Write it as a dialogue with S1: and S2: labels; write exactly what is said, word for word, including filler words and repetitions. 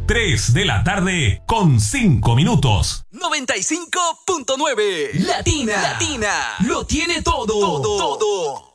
S1: tres de la tarde con cinco minutos.
S2: noventa y cinco punto nueve Latina. Latina. Lo tiene todo. Todo. Todo.